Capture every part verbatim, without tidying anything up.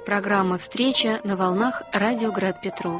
Программа «Встреча» на волнах Радио Град Петров.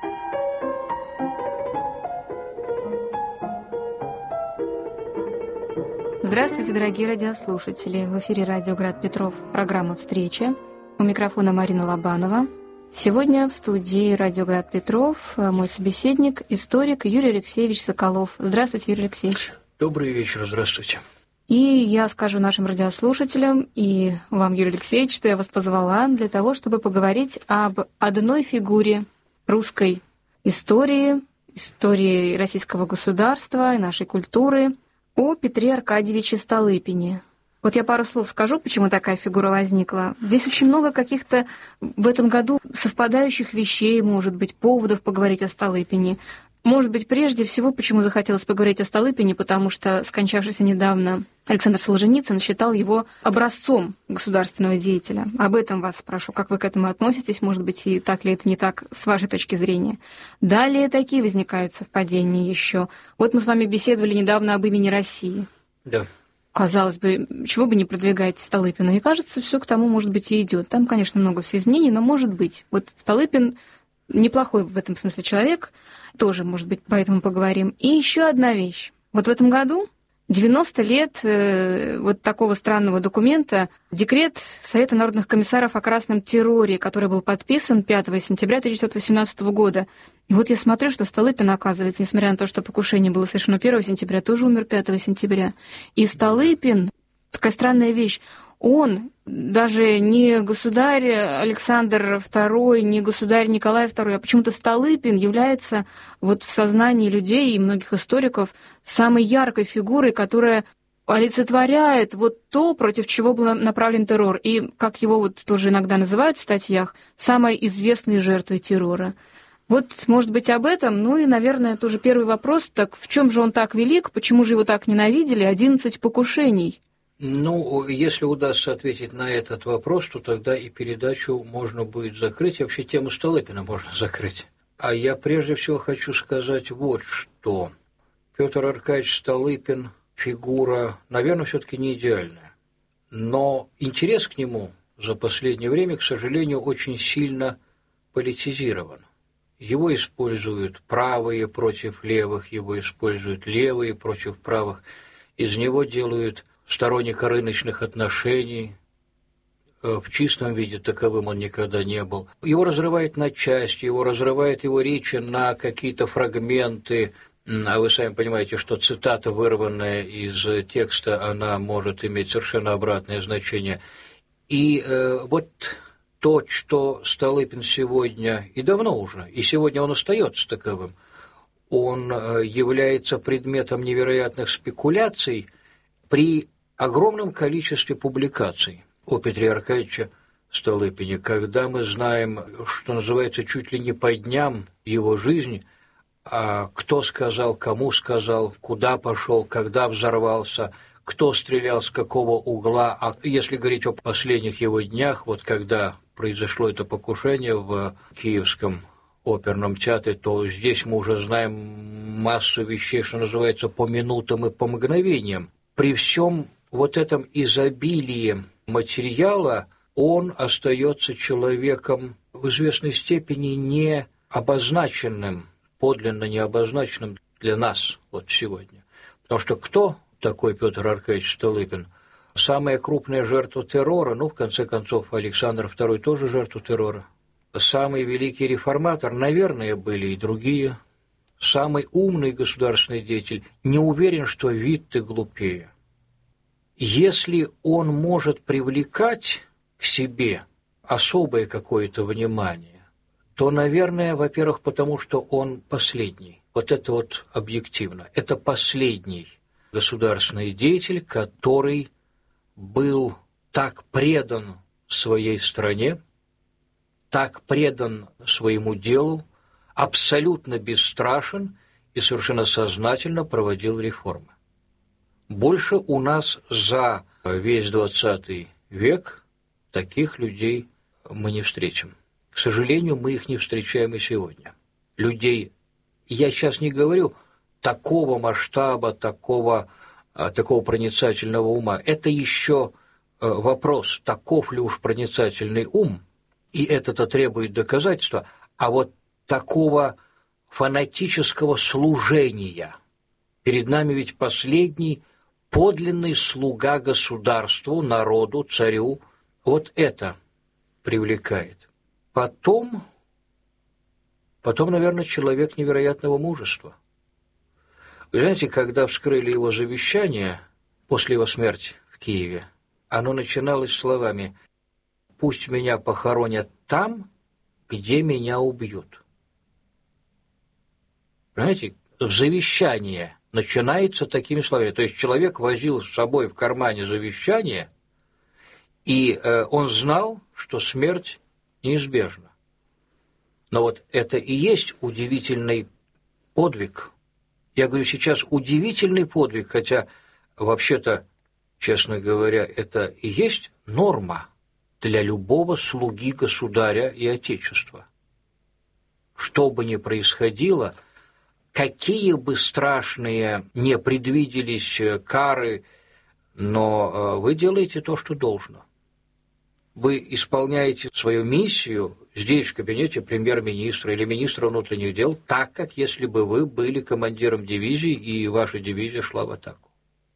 Здравствуйте, дорогие радиослушатели! В эфире Радио Град Петров, программа «Встреча». У микрофона Марина Лобанова. Сегодня в студии Радио Град Петров мой собеседник, историк Юрий Алексеевич Соколов. Здравствуйте, Юрий Алексеевич. Добрый вечер, здравствуйте. И я скажу нашим радиослушателям и вам, Юрий Алексеевич, что я вас позвала для того, чтобы поговорить об одной фигуре русской истории, истории российского государства и нашей культуры, о Петре Аркадьевиче Столыпине. Вот я пару слов скажу, почему такая фигура возникла. Здесь очень много каких-то в этом году совпадающих вещей, может быть, поводов поговорить о Столыпине. Может быть, прежде всего, почему захотелось поговорить о Столыпине, потому что скончавшийся недавно Александр Солженицын считал его образцом государственного деятеля. Об этом вас спрошу, как вы к этому относитесь, может быть, и так ли это не так с вашей точки зрения. Далее такие возникают совпадения еще. Вот мы с вами беседовали недавно об имени России. Да. Казалось бы, чего бы не продвигать Столыпина. И кажется, все к тому, может быть, и идет. Там, конечно, много всех изменений, но может быть. Вот Столыпин неплохой в этом смысле человек, тоже, может быть, поэтому поговорим. И еще одна вещь. Вот в этом году девяносто лет э, вот такого странного документа, декрет Совета народных комиссаров о красном терроре, который был подписан пятого сентября тысяча девятьсот восемнадцатого года. И вот я смотрю, что Столыпин, оказывается, несмотря на то, что покушение было совершено первого сентября, тоже умер пятого сентября. И Столыпин, такая странная вещь, он даже не государь Александр второй, не государь Николай второй, а почему-то Столыпин является вот в сознании людей и многих историков самой яркой фигурой, которая олицетворяет вот то, против чего был направлен террор. И, как его вот тоже иногда называют в статьях, самой известной жертвой террора. Вот, может быть, об этом, ну и, наверное, тоже первый вопрос, так в чем же он так велик, почему же его так ненавидели, одиннадцать покушений? Ну, если удастся ответить на этот вопрос, то тогда и передачу можно будет закрыть, и вообще тему Столыпина можно закрыть. А я прежде всего хочу сказать вот что. Петр Аркадьевич Столыпин – фигура, наверное, все-таки не идеальная. Но интерес к нему за последнее время, к сожалению, очень сильно политизирован. Его используют правые против левых, его используют левые против правых. Из него делают сторонника рыночных отношений, в чистом виде таковым он никогда не был. Его разрывает на части, его разрывает его речи на какие-то фрагменты, а вы сами понимаете, что цитата, вырванная из текста, она может иметь совершенно обратное значение. И э, вот то, что Столыпин сегодня, и давно уже, и сегодня он остается таковым, он является предметом невероятных спекуляций при огромном количестве публикаций о Петре Аркадьевиче Столыпине, когда мы знаем, что называется, чуть ли не по дням его жизнь, а кто сказал, кому сказал, куда пошел, когда взорвался, кто стрелял с какого угла. А если говорить о последних его днях, вот когда произошло это покушение в Киевском оперном театре, то здесь мы уже знаем массу вещей, что называется, по минутам и по мгновениям. При всем вот этом изобилии материала он остается человеком в известной степени не обозначенным, подлинно не обозначенным для нас вот сегодня. Потому что кто такой Петр Аркадьевич Столыпин? Самая крупная жертва террора, ну, в конце концов, Александр второй тоже жертва террора. Самый великий реформатор, наверное, были и другие. Самый умный государственный деятель, не уверен, что вид ты глупее. Если он может привлекать к себе особое какое-то внимание, то, наверное, во-первых, потому что он последний. Вот это вот объективно. Это последний государственный деятель, который был так предан своей стране, так предан своему делу, абсолютно бесстрашен и совершенно сознательно проводил реформы. Больше у нас за весь двадцатый век таких людей мы не встретим. К сожалению, мы их не встречаем и сегодня. Людей, я сейчас не говорю такого масштаба, такого, такого проницательного ума. Это еще вопрос, таков ли уж проницательный ум, и это-то требует доказательства, а вот такого фанатического служения. Перед нами ведь последний подлинный слуга государству, народу, царю. Вот это привлекает. Потом, потом, наверное, человек невероятного мужества. Вы знаете, когда вскрыли его завещание после его смерти в Киеве, оно начиналось словами: «Пусть меня похоронят там, где меня убьют». Понимаете, завещание начинается такими словами. То есть человек возил с собой в кармане завещание, и э, он знал, что смерть неизбежна. Но вот это и есть удивительный подвиг. Я говорю сейчас удивительный подвиг, хотя вообще-то, честно говоря, это и есть норма для любого слуги государя и отечества. Что бы ни происходило, какие бы страшные не предвиделись кары, но вы делаете то, что должно. Вы исполняете свою миссию здесь, в кабинете премьер-министра или министра внутренних дел, так, как если бы вы были командиром дивизии, и ваша дивизия шла в атаку.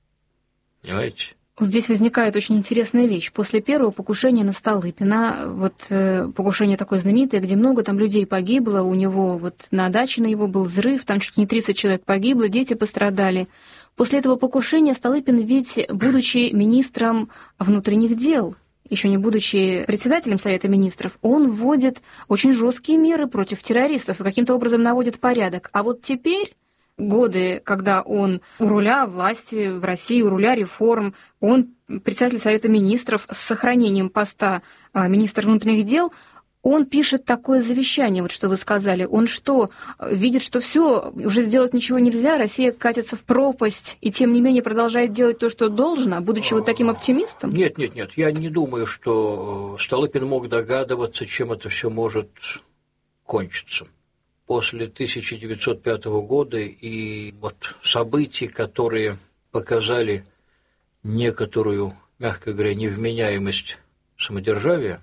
Понимаете? Здесь возникает очень интересная вещь. После первого покушения на Столыпина, вот э, покушение такое знаменитое, где много там людей погибло, у него вот на даче на его был взрыв, там чуть ли не тридцать человек погибло, дети пострадали. После этого покушения Столыпин ведь, будучи министром внутренних дел, еще не будучи председателем Совета министров, он вводит очень жесткие меры против террористов и каким-то образом наводит порядок. А вот теперь, годы, когда он у руля власти в России, у руля реформ, он председатель Совета министров с сохранением поста министра внутренних дел, он пишет такое завещание, вот что вы сказали. Он что, видит, что все, уже сделать ничего нельзя, Россия катится в пропасть, и тем не менее продолжает делать то, что должно, будучи вот таким оптимистом? Нет, нет, нет, я не думаю, что Столыпин мог догадываться, чем это все может кончиться. После тысяча девятьсот пятого года и вот событий, которые показали некоторую, мягко говоря, невменяемость самодержавия,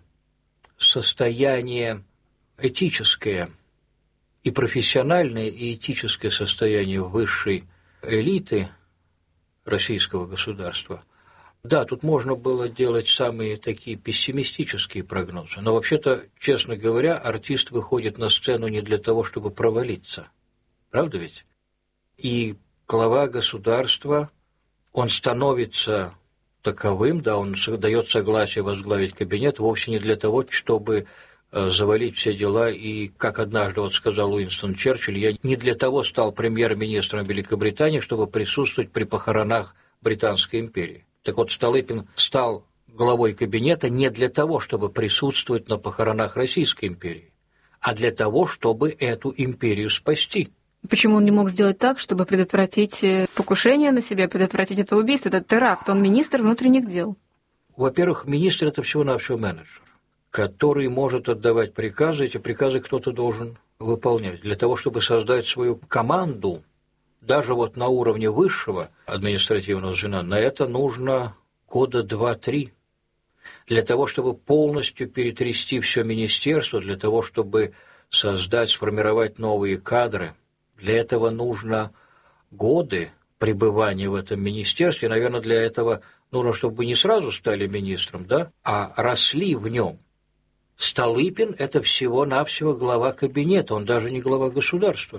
состояние этическое и профессиональное, и этическое состояние высшей элиты российского государства. Да, тут можно было делать самые такие пессимистические прогнозы, но вообще-то, честно говоря, артист выходит на сцену не для того, чтобы провалиться. Правда ведь? И глава государства, он становится таковым, да, он дает согласие возглавить кабинет вовсе не для того, чтобы завалить все дела, и, как однажды вот сказал Уинстон Черчилль, я не для того стал премьер-министром Великобритании, чтобы присутствовать при похоронах Британской империи. Так вот, Столыпин стал главой кабинета не для того, чтобы присутствовать на похоронах Российской империи, а для того, чтобы эту империю спасти. Почему он не мог сделать так, чтобы предотвратить покушение на себя, предотвратить это убийство, этот теракт? Он министр внутренних дел. Во-первых, министр – это всего-навсего менеджер, который может отдавать приказы, эти приказы кто-то должен выполнять. Для того, чтобы создать свою команду, даже вот на уровне высшего административного звена, на это нужно года два-три. Для того, чтобы полностью перетрясти все министерство, для того, чтобы создать, сформировать новые кадры, для этого нужно годы пребывания в этом министерстве. Наверное, для этого нужно, чтобы вы не сразу стали министром, да, а росли в нем. Столыпин – это всего-навсего глава кабинета, он даже не глава государства.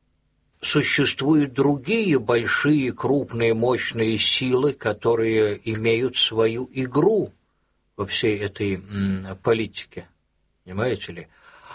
Существуют другие большие, крупные, мощные силы, которые имеют свою игру во всей этой м, политике, понимаете ли?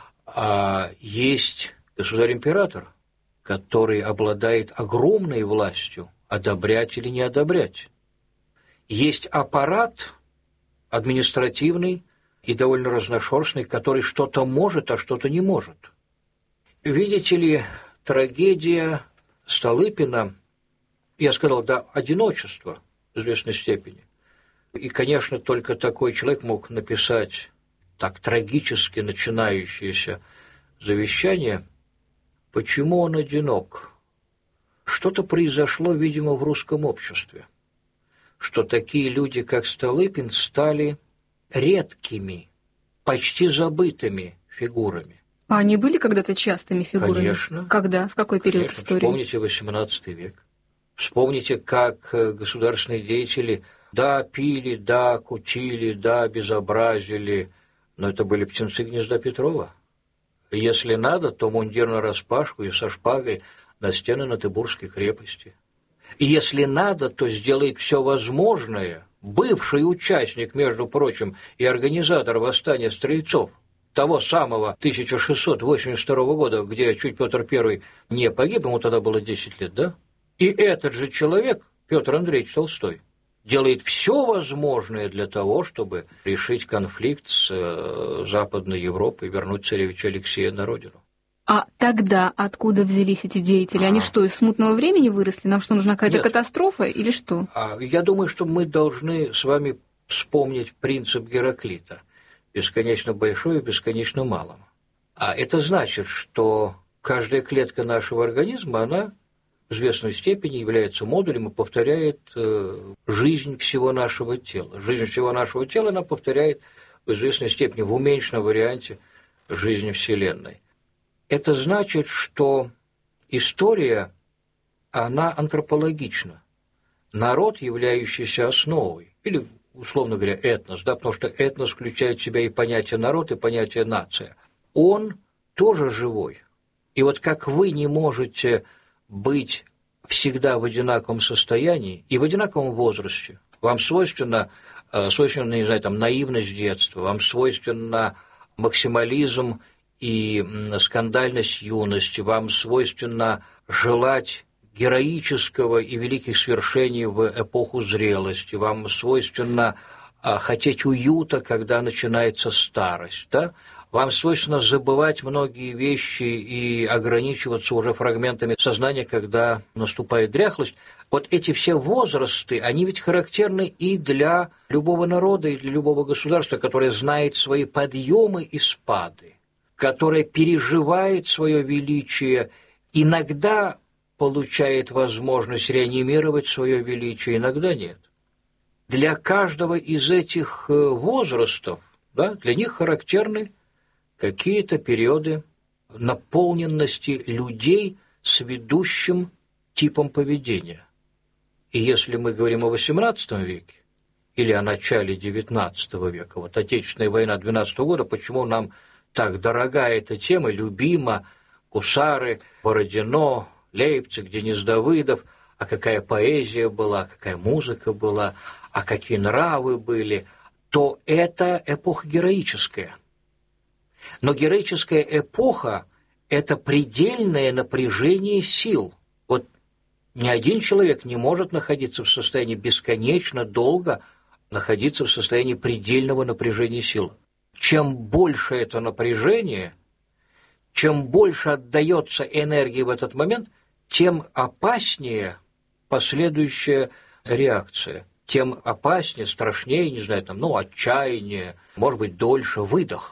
А есть государь-император, который обладает огромной властью одобрять или не одобрять. Есть аппарат административный и довольно разношерстный, который что-то может, а что-то не может. Видите ли, трагедия Столыпина, я сказал, да, одиночество в известной степени. И, конечно, только такой человек мог написать так трагически начинающееся завещание. Почему он одинок? Что-то произошло, видимо, в русском обществе, что такие люди, как Столыпин, стали редкими почти забытыми фигурами. А они были когда-то частыми фигурами? Конечно. Когда? В какой период Конечно. истории? Вспомните восемнадцатый век. Вспомните, как государственные деятели да, пили, да, кутили, да, безобразили, но это были птенцы гнезда Петрова. Если надо, то мундир нараспашку и со шпагой на стены Натыбургской крепости. И если надо, то сделает все возможное, бывший участник, между прочим, и организатор восстания стрельцов, того самого тысяча шестьсот восемьдесят второго года, где чуть Петр Первый не погиб, ему тогда было десять лет, да? И этот же человек, Петр Андреевич Толстой, делает все возможное для того, чтобы решить конфликт с э, Западной Европой и вернуть царевича Алексея на родину. А тогда откуда взялись эти деятели? Они а. что, из смутного времени выросли? Нам что, нужна какая-то Нет. катастрофа или что? А, я думаю, что мы должны с вами вспомнить принцип Гераклита. Бесконечно большое и бесконечно малым. А это значит, что каждая клетка нашего организма, она в известной степени является модулем и повторяет э, жизнь всего нашего тела. Жизнь всего нашего тела она повторяет в известной степени, в уменьшенном варианте, жизни Вселенной. Это значит, что история, она антропологична. Народ, являющийся основой, или, условно говоря, этнос, да, потому что этнос включает в себя и понятие народ, и понятие нация, он тоже живой. И вот как вы не можете быть всегда в одинаковом состоянии и в одинаковом возрасте. Вам свойственно, свойственно, не знаю, там, наивность детства, вам свойственно максимализм и скандальность юности, вам свойственно желать героического и великих свершений в эпоху зрелости, вам свойственно хотеть уюта, когда начинается старость, да? Вам свойственно забывать многие вещи и ограничиваться уже фрагментами сознания, когда наступает дряхлость. Вот эти все возрасты, они ведь характерны и для любого народа, и для любого государства, которое знает свои подъемы и спады, которое переживает свое величие, иногда получает возможность реанимировать свое величие, иногда нет. Для каждого из этих возрастов, да, для них характерны какие-то периоды наполненности людей с ведущим типом поведения. И если мы говорим о восемнадцатом веке или о начале девятнадцатого века, вот Отечественная война двенадцатого года, почему нам так дорога эта тема, любима, гусары, Бородино, Лейпциг, Денис Давыдов, а какая поэзия была, какая музыка была, а какие нравы были, то это эпоха героическая. Но героическая эпоха – это предельное напряжение сил. Вот ни один человек не может находиться в состоянии бесконечно долго находиться в состоянии предельного напряжения сил. Чем больше это напряжение, чем больше отдается энергии в этот момент, тем опаснее последующая реакция, тем опаснее, страшнее, не знаю, там, ну, отчаяние, может быть, дольше выдох.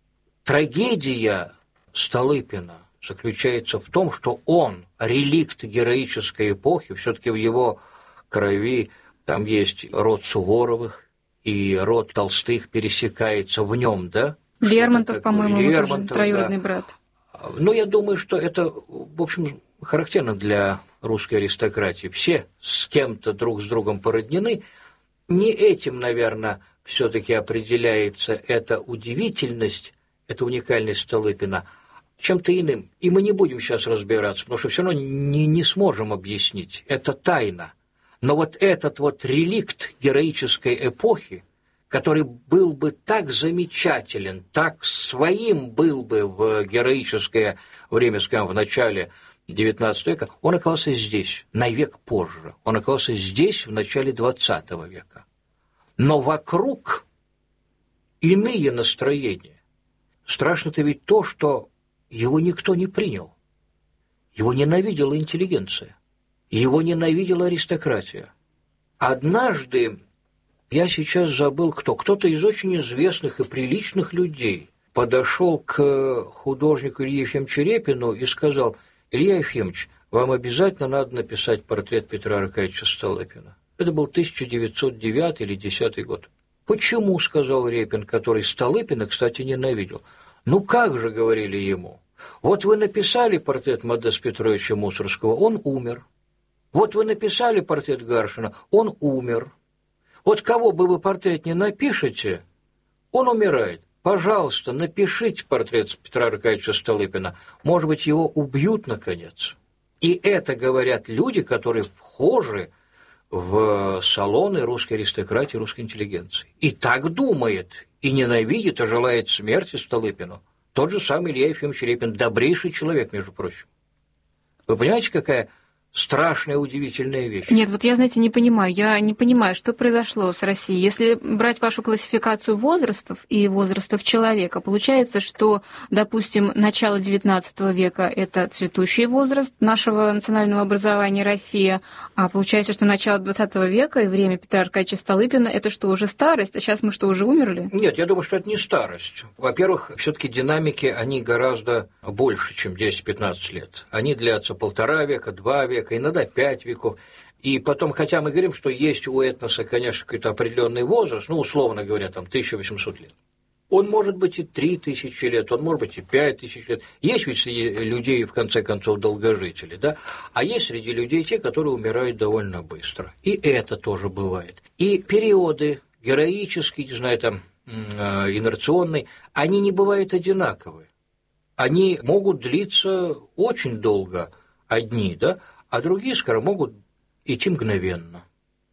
Трагедия Столыпина заключается в том, что он, реликт героической эпохи, все-таки в его крови там есть род Суворовых, и род Толстых пересекается в нем, да? Лермонтов, по-моему, Лермонтов, тоже троюродный да. брат. Ну, я думаю, что это, в общем, характерно для русской аристократии. Все с кем-то друг с другом породнены. Не этим, наверное, все-таки определяется эта удивительность, эта уникальность Столыпина, чем-то иным. И мы не будем сейчас разбираться, потому что все равно не, не сможем объяснить. Это тайна. Но вот этот вот реликт героической эпохи, который был бы так замечателен, так своим был бы в героическое время, скажем, в начале девятнадцатого века, он оказался здесь, на век позже. Он оказался здесь в начале двадцатого века. Но вокруг иные настроения. Страшно-то ведь то, что его никто не принял. Его ненавидела интеллигенция. Его ненавидела аристократия. Однажды, я сейчас забыл кто, кто-то из очень известных и приличных людей подошел к художнику Илье Ефимовичу Репину и сказал: «Илья Ефимович, вам обязательно надо написать портрет Петра Аркадьевича Столыпина». Это был тысяча девятьсот девятый или десятый год. Почему, сказал Репин, который Столыпина, кстати, ненавидел. Ну как же, говорили ему, вот вы написали портрет Модеста Петровича Мусоргского, он умер. Вот вы написали портрет Гаршина, он умер. Вот кого бы вы портрет не напишете, он умирает. Пожалуйста, напишите портрет Петра Аркадьевича Столыпина. Может быть, его убьют, наконец. И это говорят люди, которые вхожи в салоны русской аристократии, русской интеллигенции. И так думает, и ненавидит, и желает смерти Столыпину. Тот же самый Илья Ефимович Репин, добрейший человек, между прочим. Вы понимаете, какая страшная, удивительная вещь? Нет, вот я, знаете, не понимаю. Я не понимаю, что произошло с Россией. Если брать вашу классификацию возрастов и возрастов человека, получается, что, допустим, начало девятнадцатого века – это цветущий возраст нашего национального образования Россия, а получается, что начало двадцатого века и время Петра Аркадьевича Столыпина – это что, уже старость? А сейчас мы что, уже умерли? Нет, я думаю, что это не старость. Во-первых, все-таки динамики, они гораздо больше, чем десять-пятнадцать лет. Они длятся полтора века, два века, иногда пять веков. И потом, хотя мы говорим, что есть у этноса, конечно, какой-то определенный возраст, ну, условно говоря, там, тысяча восемьсот лет. Он может быть и три тысячи лет, он может быть и пять тысяч лет. Есть ведь среди людей, в конце концов, долгожители, да? А есть среди людей те, которые умирают довольно быстро. И это тоже бывает. И периоды героические, не знаю, там, инерционные, они не бывают одинаковые. Они могут длиться очень долго, одни, да? А другие, скажем, могут идти мгновенно.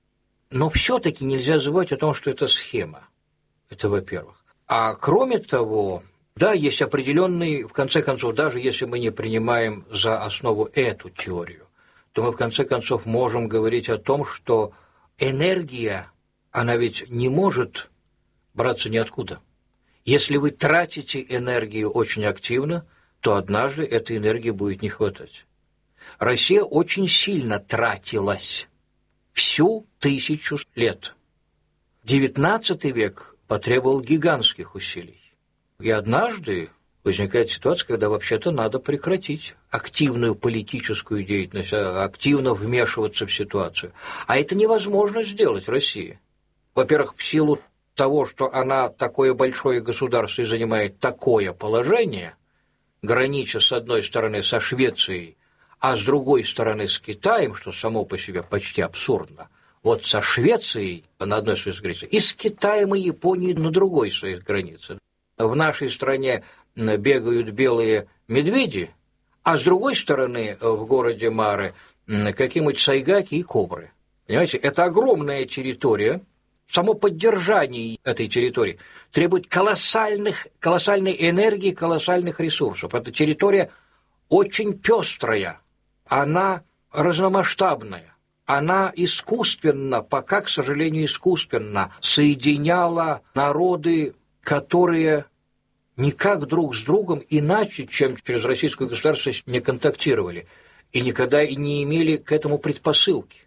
Но все-таки нельзя забывать о том, что это схема. Это во-первых. А кроме того, да, есть определенный, в конце концов, даже если мы не принимаем за основу эту теорию, то мы в конце концов можем говорить о том, что энергия, она ведь не может браться ниоткуда. Если вы тратите энергию очень активно, то однажды этой энергии будет не хватать. Россия очень сильно тратилась всю тысячу лет. девятнадцатый век потребовал гигантских усилий. И однажды возникает ситуация, когда вообще-то надо прекратить активную политическую деятельность, активно вмешиваться в ситуацию. А это невозможно сделать в России. Во-первых, в силу того, что она такое большое государство и занимает такое положение, гранича с одной стороны со Швецией, а с другой стороны с Китаем, что само по себе почти абсурдно, вот со Швецией на одной своей границе, и с Китаем и Японией на другой своей границе. В нашей стране бегают белые медведи, а с другой стороны в городе Мары какие-нибудь сайгаки и кобры. Понимаете, это огромная территория. Само поддержание этой территории требует колоссальных, колоссальной энергии, колоссальных ресурсов. Эта территория очень пестрая, она разномасштабная, она искусственно, пока, к сожалению, искусственно соединяла народы, которые никак друг с другом иначе, чем через российскую государственность, не контактировали и никогда и не имели к этому предпосылки.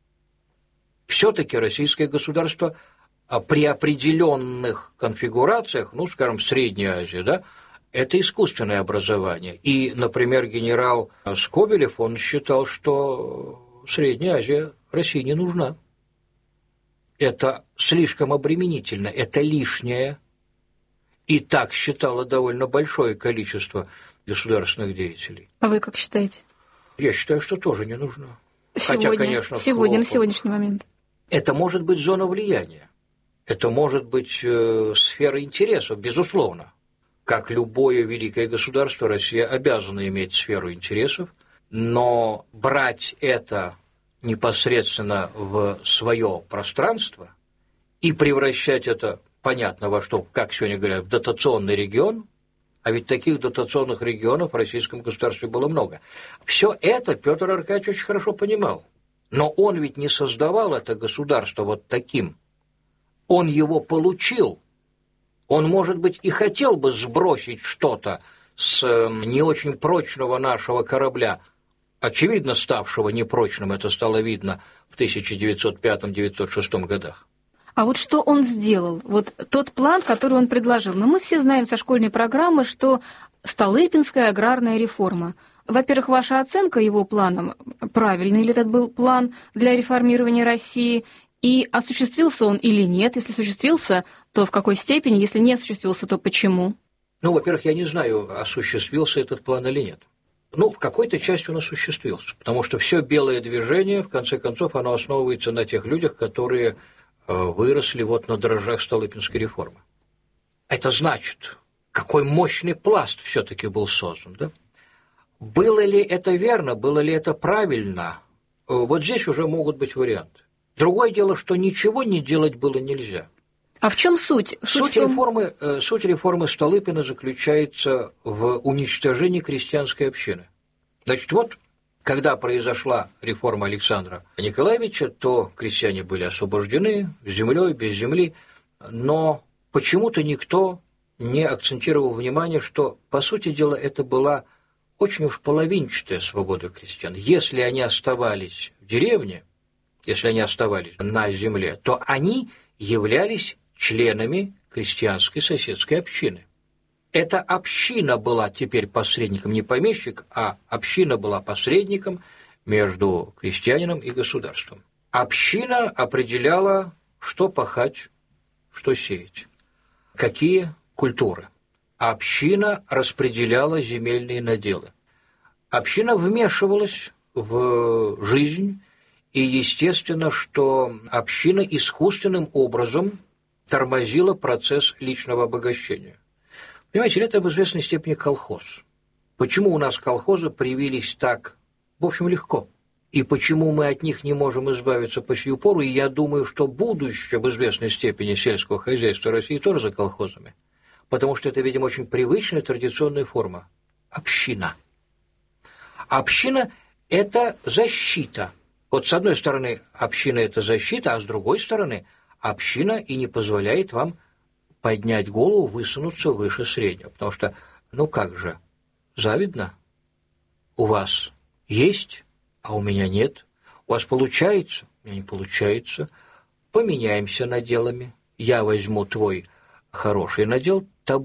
Все-таки российское государство при определенных конфигурациях, ну, скажем, в Средней Азии, да, это искусственное образование. И, например, генерал Скобелев, он считал, что Средняя Азия России не нужна. Это слишком обременительно, это лишнее. И так считало довольно большое количество государственных деятелей. А вы как считаете? Я считаю, что тоже не нужно. Сегодня, Хотя, конечно, сегодня на сегодняшний момент. Это может быть зона влияния. Это может быть э, сфера интересов, безусловно. Как любое великое государство, Россия обязана иметь сферу интересов, но брать это непосредственно в свое пространство и превращать это, понятно во что, как сегодня говорят, в дотационный регион, а ведь таких дотационных регионов в российском государстве было много. Все это Петр Аркадьевич очень хорошо понимал. Но он ведь не создавал это государство вот таким. Он его получил. Он, может быть, и хотел бы сбросить что-то с не очень прочного нашего корабля, очевидно ставшего непрочным, это стало видно в тысяча девятьсот пятом — девятьсот шестом годах. А вот что он сделал? Вот тот план, который он предложил. Но мы все знаем со школьной программы, что Столыпинская аграрная реформа. Во-первых, ваша оценка его планам, правильный ли этот был план для реформирования России, И осуществился он или нет? Если осуществился, то в какой степени? Если не осуществился, то почему? Ну, во-первых, я не знаю, осуществился этот план или нет. Ну, в какой-то части он осуществился, потому что все белое движение, в конце концов, оно основывается на тех людях, которые выросли вот на дрожжах Столыпинской реформы. Это значит, какой мощный пласт все-таки был создан, да? Было ли это верно, было ли это правильно? Вот здесь уже могут быть варианты. Другое дело, что ничего не делать было нельзя. А в чем суть? Суть, суть, реформы, суть реформы Столыпина заключается в уничтожении крестьянской общины. Значит, вот, когда произошла реформа Александра Николаевича, то крестьяне были освобождены с землей, без земли, но почему-то никто не акцентировал внимание, что, по сути дела, это была очень уж половинчатая свобода крестьян. Если они оставались в деревне, если они оставались на земле, то они являлись членами крестьянской соседской общины. Эта община была теперь посредником, не помещик, а община была посредником между крестьянином и государством. Община определяла, что пахать, что сеять, какие культуры. Община распределяла земельные наделы. Община вмешивалась в жизнь, и естественно, что община искусственным образом тормозила процесс личного обогащения. Понимаете, это в известной степени колхоз. Почему у нас колхозы привились так, в общем, легко? И почему мы от них не можем избавиться по сию пору? И я думаю, что будущее в известной степени сельского хозяйства России тоже за колхозами. Потому что это, видимо, очень привычная традиционная форма. Община. Община – это защита. Вот с одной стороны, община – это защита, а с другой стороны, община и не позволяет вам поднять голову, высунуться выше среднего. Потому что, ну как же, завидно? У вас есть, а у меня нет. У вас получается, у меня не получается. Поменяемся наделами. Я возьму твой хороший надел,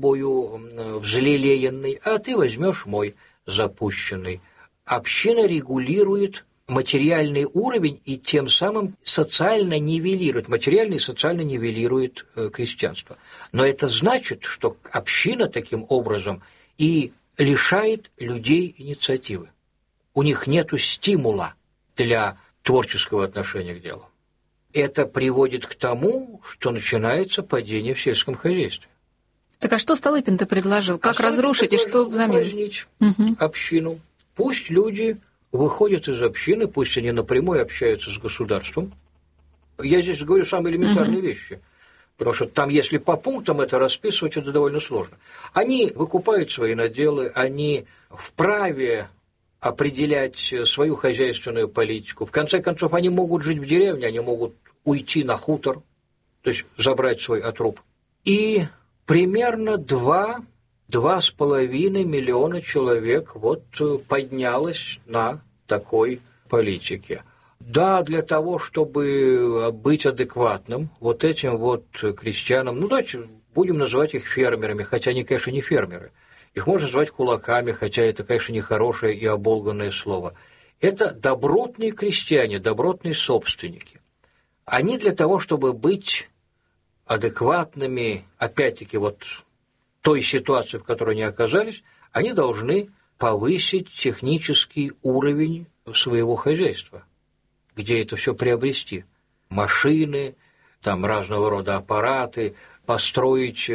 тобою взлелеянный, а ты возьмешь мой запущенный. Община регулирует материальный уровень и тем самым социально нивелирует, материально и социально нивелирует э, крестьянство. Но это значит, что община таким образом и лишает людей инициативы. У них нет стимула для творческого отношения к делу. Это приводит к тому, что начинается падение в сельском хозяйстве. Так а что Столыпин-то предложил? Как а разрушить и что взамен? Упразднить угу. общину. Пусть люди выходят из общины, пусть они напрямую общаются с государством. Я здесь говорю самые элементарные угу. вещи, потому что там, если по пунктам это расписывать, это довольно сложно. Они выкупают свои наделы, они вправе определять свою хозяйственную политику. В конце концов, они могут жить в деревне, они могут уйти на хутор, то есть забрать свой отруб. И примерно два, два с половиной миллиона человек вот поднялось на такой политике. Да, для того, чтобы быть адекватным вот этим вот крестьянам, ну давайте будем называть их фермерами, хотя они, конечно, не фермеры. Их можно назвать кулаками, хотя это, конечно, нехорошее и оболганное слово. Это добротные крестьяне, добротные собственники. Они для того, чтобы быть адекватными, опять-таки, вот той ситуации, в которой они оказались, они должны повысить технический уровень своего хозяйства. Где это все приобрести? Машины, там разного рода аппараты, построить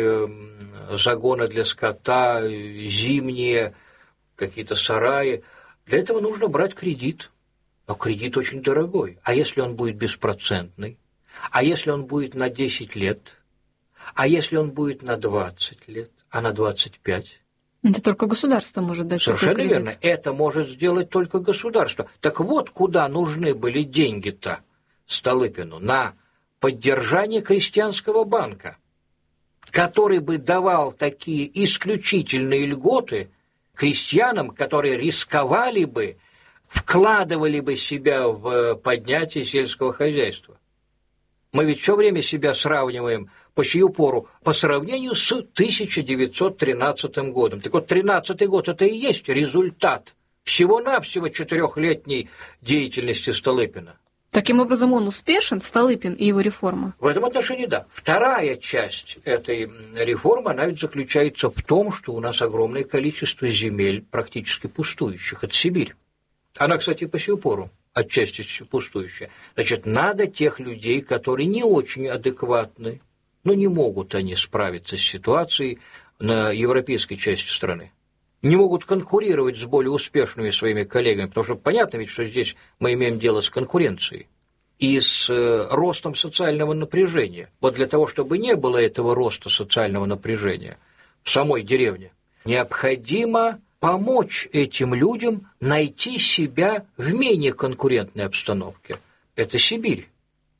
загоны для скота, зимние какие-то сараи. Для этого нужно брать кредит. Но кредит очень дорогой. А если он будет беспроцентный? А если он будет на десять лет? А если он будет на двадцать лет? А на двадцать пять? Это только государство может дать. Совершенно верно. Это может сделать только государство. Так вот, куда нужны были деньги-то Столыпину? На поддержание крестьянского банка, который бы давал такие исключительные льготы крестьянам, которые рисковали бы, вкладывали бы себя в поднятие сельского хозяйства. Мы ведь все время себя сравниваем по сию пору по сравнению с тысяча девятьсот тринадцатым годом. Так вот, тринадцатый год – это и есть результат всего-навсего четырехлетней деятельности Столыпина. Таким образом, он успешен, Столыпин и его реформа? В этом отношении да. Вторая часть этой реформы, она ведь заключается в том, что у нас огромное количество земель практически пустующих. Это Сибирь. Она, кстати, по сию пору отчасти пустующая. Значит, надо тех людей, которые не очень адекватны, но не могут они справиться с ситуацией на европейской части страны. Не могут конкурировать с более успешными своими коллегами, потому что понятно ведь, что здесь мы имеем дело с конкуренцией и с ростом социального напряжения. Вот для того, чтобы не было этого роста социального напряжения в самой деревне, необходимо помочь этим людям найти себя в менее конкурентной обстановке. Это Сибирь.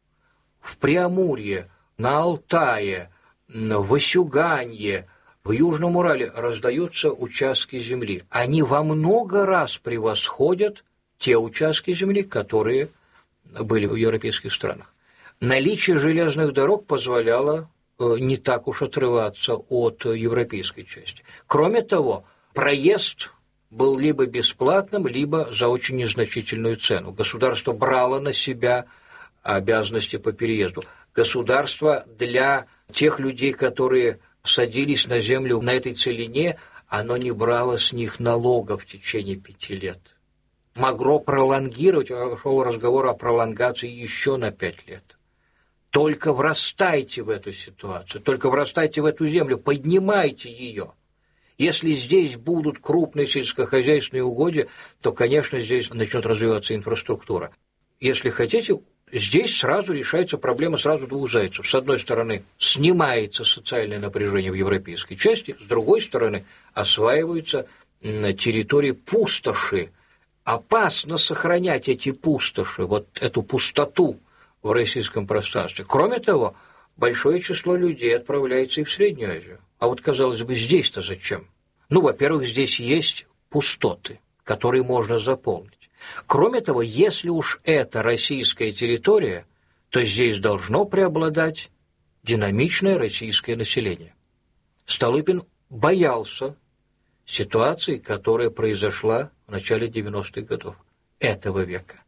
В Преамурье, на Алтае, в Васюганье, в Южном Урале раздаются участки земли. Они во много раз превосходят те участки земли, которые были в европейских странах. Наличие железных дорог позволяло не так уж отрываться от европейской части. Кроме того, проезд был либо бесплатным, либо за очень незначительную цену. Государство брало на себя обязанности по переезду. Государство для тех людей, которые садились на землю на этой целине, оно не брало с них налогов в течение пяти лет. Могло пролонгировать, шел разговор о пролонгации еще на пять лет. Только врастайте в эту ситуацию, только врастайте в эту землю, поднимайте ее. Если здесь будут крупные сельскохозяйственные угодья, то, конечно, здесь начнет развиваться инфраструктура. Если хотите, здесь сразу решается проблема сразу двух зайцев. С одной стороны, снимается социальное напряжение в европейской части, с другой стороны, осваиваются территории пустоши. Опасно сохранять эти пустоши, вот эту пустоту в российском пространстве. Кроме того, большое число людей отправляется и в Среднюю Азию. А вот, казалось бы, здесь-то зачем? Ну, во-первых, здесь есть пустоты, которые можно заполнить. Кроме того, если уж это российская территория, то здесь должно преобладать динамичное российское население. Столыпин боялся ситуации, которая произошла в начале девяностых годов этого века,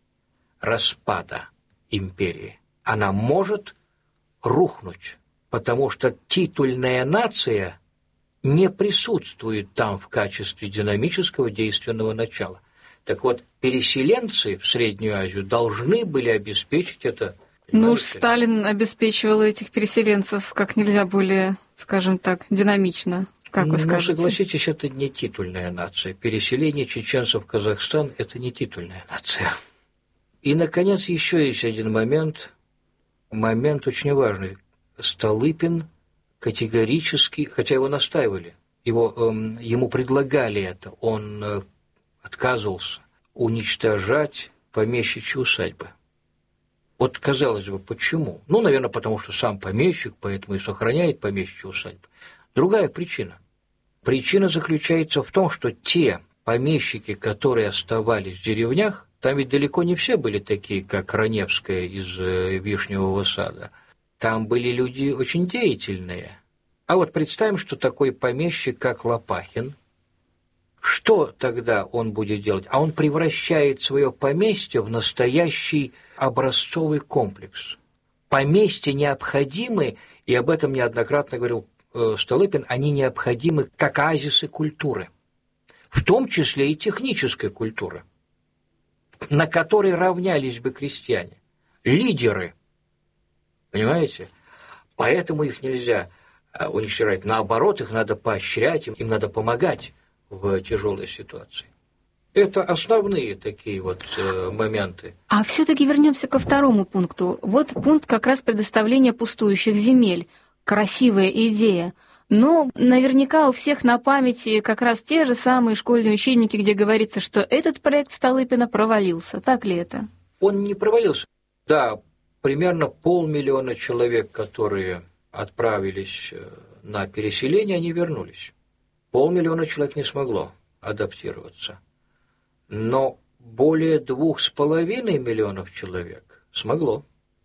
распада империи. Она может рухнуть, потому что титульная нация не присутствует там в качестве динамического действенного начала. Так вот, переселенцы в Среднюю Азию должны были обеспечить это. Ну уж Сталин обеспечивал этих переселенцев как нельзя более, скажем так, динамично. Как вы скажете? Ну, согласитесь, это не титульная нация. Переселение чеченцев в Казахстан – это не титульная нация. И, наконец, еще есть один момент, момент очень важный. Столыпин категорически, хотя его настаивали, его, э, ему предлагали это, он э, отказывался уничтожать помещичьи усадьбы. Вот, казалось бы, почему? Ну, наверное, потому что сам помещик, поэтому и сохраняет помещичьи усадьбы. Другая причина. Причина заключается в том, что те помещики, которые оставались в деревнях, там ведь далеко не все были такие, как Раневская из Вишневого сада. Там были люди очень деятельные. А вот представим, что такой помещик, как Лопахин, что тогда он будет делать? А он превращает свое поместье в настоящий образцовый комплекс. Поместья необходимы, и об этом неоднократно говорил Столыпин, они необходимы как оазисы культуры, в том числе и технической культуры, на которой равнялись бы крестьяне, лидеры, понимаете? Поэтому их нельзя уничтожать, наоборот, их надо поощрять, им надо помогать в тяжелой ситуации. Это основные такие вот э, моменты. А все-таки вернемся ко второму пункту. Вот пункт как раз предоставления пустующих земель. Красивая идея. Но наверняка у всех на памяти как раз те же самые школьные учебники, где говорится, что этот проект Столыпина провалился. Так ли это? Он не провалился. Да, примерно полмиллиона человек, которые отправились на переселение, они вернулись. Полмиллиона человек не смогло адаптироваться. Но более двух с половиной миллионов человек смогло.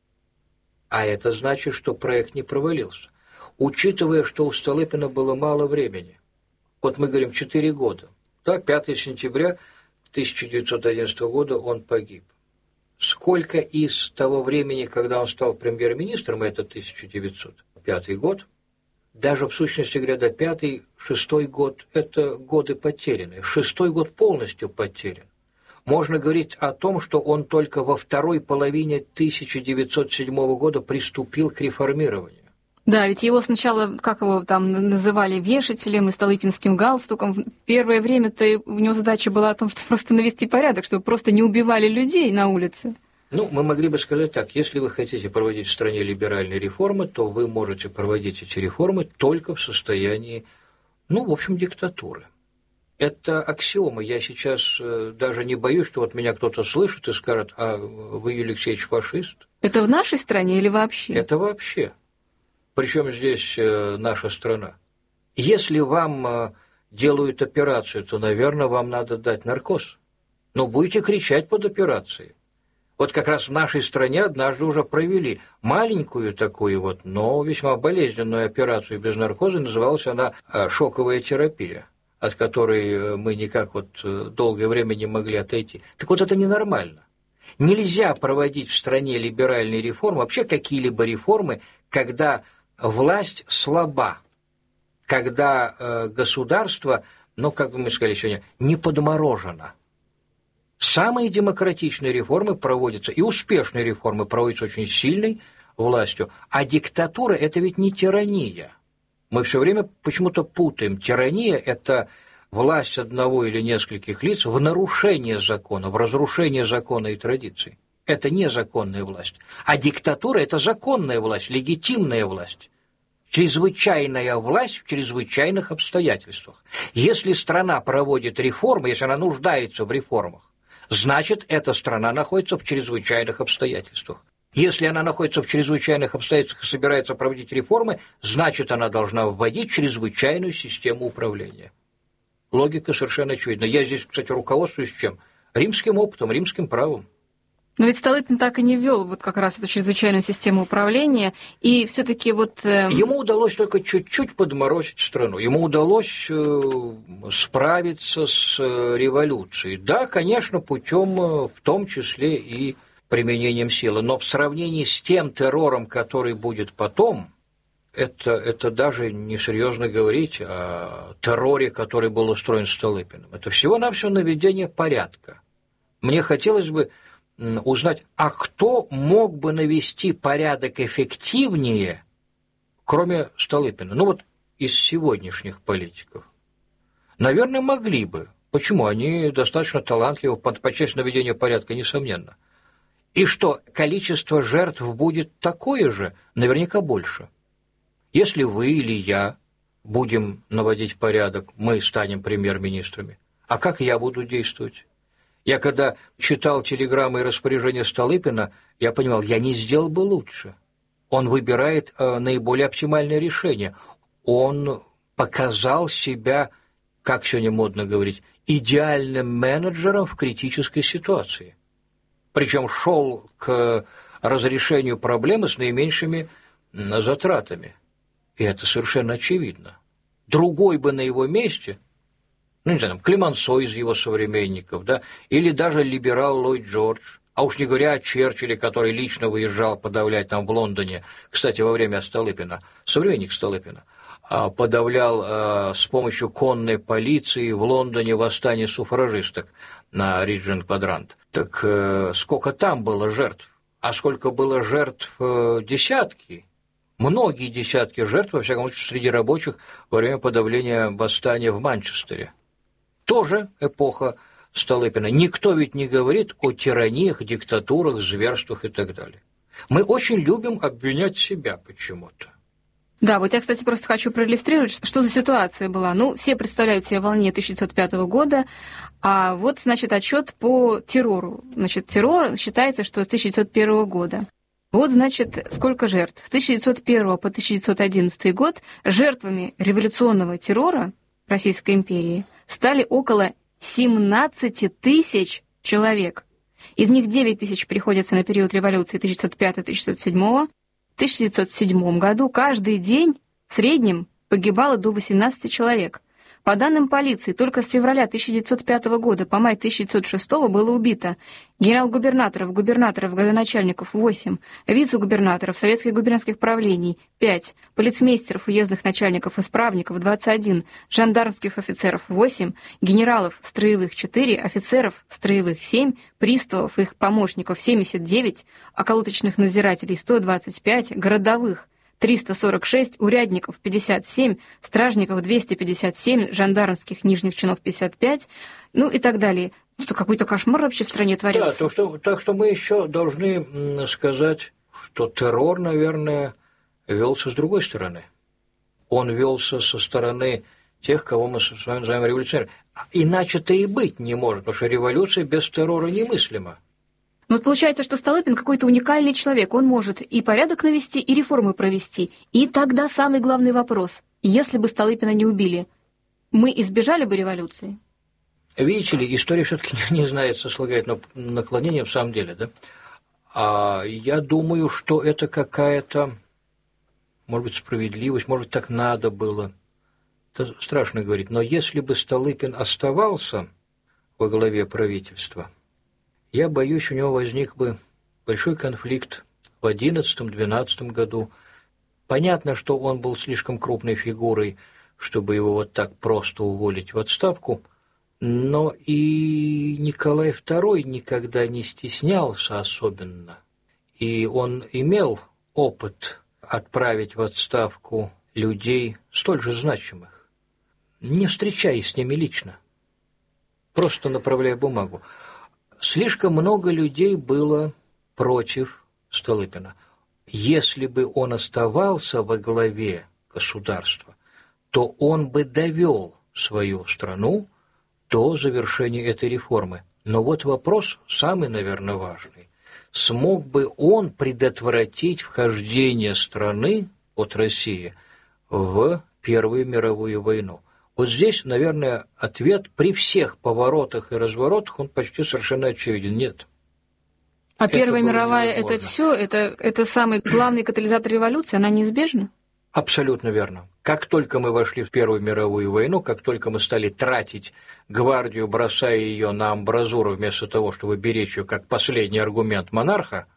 А это значит, что проект не провалился. Учитывая, что у Столыпина было мало времени. Вот мы говорим четыре года. Да, пятого сентября тысяча девятьсот одиннадцатого года он погиб. сколько из того времени, когда он стал премьер-министром, это тысяча девятьсот пятый год, даже в сущности говоря, пятый, шестой год – это годы потерянные. Шестой год полностью потерян. Можно говорить о том, что он только во второй половине тысяча девятьсот седьмого года приступил к реформированию. Да, ведь его сначала, как его там называли, вешателем и столыпинским галстуком. Первое время-то у него задача была о том, что просто навести порядок, чтобы просто не убивали людей на улице. Ну, мы могли бы сказать так, если вы хотите проводить в стране либеральные реформы, то вы можете проводить эти реформы только в состоянии, ну, в общем, диктатуры. Это аксиома. Я сейчас даже не боюсь, что вот меня кто-то слышит и скажет, а вы, Юрий Алексеевич, фашист? Это в нашей стране или вообще? Это вообще. Причем здесь наша страна. Если вам делают операцию, то, наверное, вам надо дать наркоз. Но будете кричать под операцией. Вот как раз в нашей стране однажды уже провели маленькую такую вот, но весьма болезненную операцию без наркоза. Называлась она шоковая терапия, от которой мы никак вот долгое время не могли отойти. Так вот, это ненормально. Нельзя проводить в стране либеральные реформы, вообще какие-либо реформы, когда власть слаба, когда э, государство, ну, как бы мы сказали сегодня, не подморожено. Самые демократичные реформы проводятся, и успешные реформы проводятся очень сильной властью, а диктатура – это ведь не тирания. Мы все время почему-то путаем. Тирания – это власть одного или нескольких лиц в нарушение закона, в разрушение закона и традиций. Это незаконная власть. А диктатура – это законная власть, легитимная власть. Чрезвычайная власть в чрезвычайных обстоятельствах. Если страна проводит реформы, если она нуждается в реформах, значит, эта страна находится в чрезвычайных обстоятельствах. Если она находится в чрезвычайных обстоятельствах и собирается проводить реформы, значит, она должна вводить чрезвычайную систему управления. Логика совершенно очевидна. Я здесь, кстати, руководствуюсь чем? Римским опытом, римским правом. Но ведь Столыпин так и не ввел вот как раз эту чрезвычайную систему управления, и все-таки вот... Э... Ему удалось только чуть-чуть подморозить страну, ему удалось э, справиться с э, революцией. Да, конечно, путем, э, в том числе и применением силы, но в сравнении с тем террором, который будет потом, это, это даже несерьезно говорить о терроре, который был устроен Столыпиным. Это всего-навсего наведение порядка. Мне хотелось бы узнать, а кто мог бы навести порядок эффективнее, кроме Столыпина? Ну вот из сегодняшних политиков. Наверное, могли бы. Почему? Они достаточно талантливы по, по части наведения порядка, несомненно. И что, количество жертв будет такое же? Наверняка больше. Если вы или я будем наводить порядок, мы станем премьер-министрами. А как я буду действовать? Я когда читал телеграммы и распоряжения Столыпина, я понимал, я не сделал бы лучше. Он выбирает э, наиболее оптимальное решение. Он показал себя, как сегодня модно говорить, идеальным менеджером в критической ситуации. Причем шел к разрешению проблемы с наименьшими затратами. И это совершенно очевидно. Другой бы на его месте... ну, не знаю, там, Клемансо из его современников, да, или даже либерал Ллойд Джордж, а уж не говоря о Черчилле, который лично выезжал подавлять там в Лондоне, кстати, во время Столыпина, современник Столыпина, подавлял с помощью конной полиции в Лондоне восстание суфражисток на Риджент-Квадрант. Так сколько там было жертв? А сколько было жертв? Десятки. Многие десятки жертв, во всяком случае, среди рабочих во время подавления восстания в Манчестере. Тоже эпоха Столыпина. Никто ведь не говорит о тираниях, диктатурах, зверствах и так далее. Мы очень любим обвинять себя почему-то. Да, вот я, кстати, просто хочу проиллюстрировать, что за ситуация была. Ну, все представляют себе волнение тысяча девятьсот пятого года, а вот, значит, отчет по террору. Значит, террор считается, что с тысяча девятьсот первого года. Вот, значит, сколько жертв. С тысяча девятьсот первого по тысяча девятьсот одиннадцатый год жертвами революционного террора Российской империи стали около семнадцать тысяч человек. Из них девять тысяч приходится на период революции тысяча девятьсот пятого — тысяча девятьсот седьмого. В тысяча девятьсот седьмом году каждый день в среднем погибало до восемнадцати человек. По данным полиции, только с февраля тысяча девятьсот пятого года по май тысяча девятьсот шестого было убито генерал-губернаторов, губернаторов, градоначальников восемь, вице-губернаторов, советских губернских правлений пять, полицмейстеров, уездных начальников, исправников двадцать один, жандармских офицеров восемь, генералов строевых четыре, офицеров строевых семь, приставов и их помощников семьдесят девять, околоточных надзирателей сто двадцать пять, городовых триста сорок шесть, урядников пятьдесят семь, стражников двести пятьдесят семь, жандармских нижних чинов пятьдесят пять, ну и так далее. Это какой-то кошмар вообще в стране творился. Да, то, что, так что мы еще должны сказать, что террор, наверное, велся с другой стороны. Он велся со стороны тех, кого мы с вами называем революционерами. Иначе-то и быть не может, потому что революция без террора немыслима. Ну, получается, что Столыпин какой-то уникальный человек. Он может и порядок навести, и реформы провести. И тогда самый главный вопрос. Если бы Столыпина не убили, мы избежали бы революции? Видите ли, история все-таки не знает сослагательного наклонения в самом деле, да? А я думаю, что это какая-то, может быть, справедливость, может, так надо было. Это страшно говорить. Но если бы Столыпин оставался во главе правительства, я боюсь, у него возник бы большой конфликт в одиннадцатом-двенадцатом году. Понятно, что он был слишком крупной фигурой, чтобы его вот так просто уволить в отставку, но и Николай второй никогда не стеснялся особенно. И он имел опыт отправить в отставку людей столь же значимых, не встречаясь с ними лично, просто направляя бумагу. Слишком много людей было против Столыпина. Если бы он оставался во главе государства, то он бы довел свою страну до завершения этой реформы. Но вот вопрос самый, наверное, важный. Смог бы он предотвратить вхождение страны от России в Первую мировую войну? Вот здесь, наверное, ответ при всех поворотах и разворотах, он почти совершенно очевиден. Нет. А Первая мировая – это все? Это, это самый главный катализатор революции? Она неизбежна? Абсолютно верно. Как только мы вошли в Первую мировую войну, как только мы стали тратить гвардию, бросая ее на амбразуру, вместо того, чтобы беречь ее как последний аргумент монарха,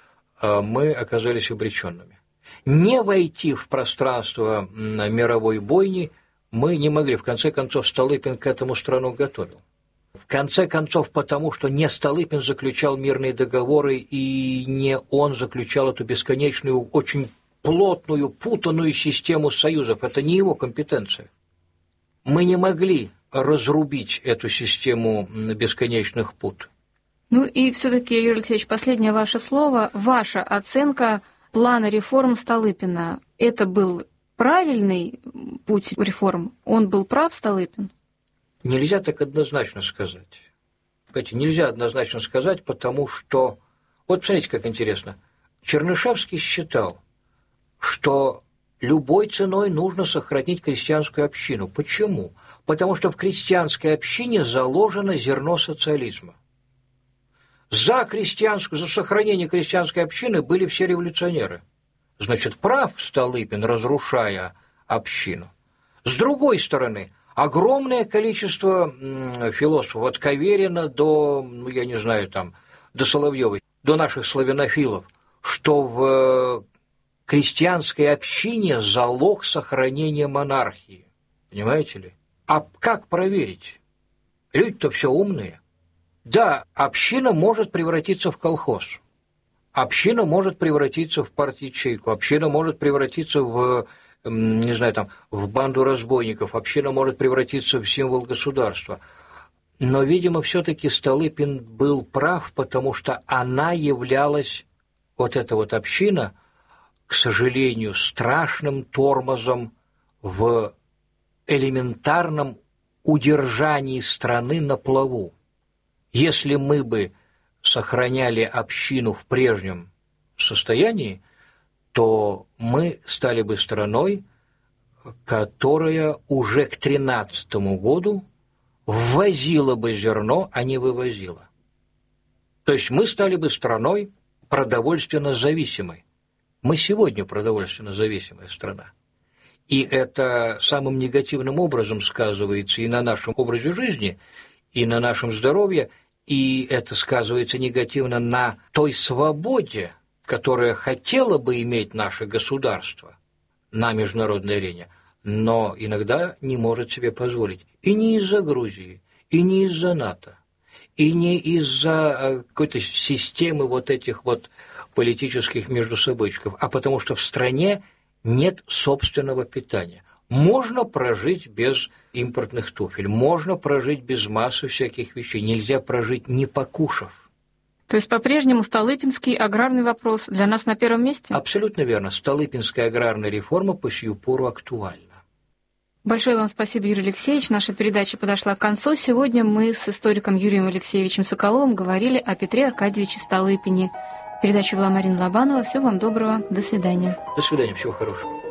мы оказались обреченными. Не войти в пространство мировой бойни мы не могли. В конце концов, Столыпин к этому страну готовил. В конце концов, потому что не Столыпин заключал мирные договоры, и не он заключал эту бесконечную, очень плотную, путанную систему союзов. Это не его компетенция. Мы не могли разрубить эту систему бесконечных пут. Ну и все-таки, Юрий Алексеевич, последнее ваше слово. Ваша оценка плана реформ Столыпина. Это был правильный путь реформ? Он был прав, Столыпин? Нельзя так однозначно сказать. Понимаете, нельзя однозначно сказать, потому что... Вот посмотрите, как интересно. Чернышевский считал, что любой ценой нужно сохранить крестьянскую общину. Почему? Потому что в крестьянской общине заложено зерно социализма. За крестьянскую, за сохранение крестьянской общины были все революционеры. Значит, прав Столыпин, разрушая общину. С другой стороны, огромное количество философов, от Каверина до, ну, я не знаю, там, до Соловьёва, до наших славянофилов, что в крестьянской общине залог сохранения монархии. Понимаете ли? А как проверить? Люди-то все умные. Да, община может превратиться в колхоз. Община может превратиться в парт-ячейку, община может превратиться в, не знаю, там, в банду разбойников, община может превратиться в символ государства. Но, видимо, все-таки Столыпин был прав, потому что она являлась, вот эта вот община, к сожалению, страшным тормозом в элементарном удержании страны на плаву. Если мы бы сохраняли общину в прежнем состоянии, то мы стали бы страной, которая уже к тринадцатому году ввозила бы зерно, а не вывозила. То есть мы стали бы страной продовольственно зависимой. Мы сегодня продовольственно зависимая страна. И это самым негативным образом сказывается и на нашем образе жизни, и на нашем здоровье, и это сказывается негативно на той свободе, которая хотела бы иметь наше государство на международной арене, но иногда не может себе позволить. И не из-за Грузии, и не из-за НАТО, и не из-за какой-то системы вот этих вот политических междусобойчиков, а потому что в стране нет собственного питания. Можно прожить без импортных туфель, можно прожить без массы всяких вещей, нельзя прожить не покушав. То есть по-прежнему Столыпинский аграрный вопрос для нас на первом месте? Абсолютно верно. Столыпинская аграрная реформа по сию пору актуальна. Большое вам спасибо, Юрий Алексеевич. Наша передача подошла к концу. Сегодня мы с историком Юрием Алексеевичем Соколовым говорили о Петре Аркадьевиче Столыпине. Передачу вела Марина Лобанова. Всего вам доброго. До свидания. До свидания. Всего хорошего.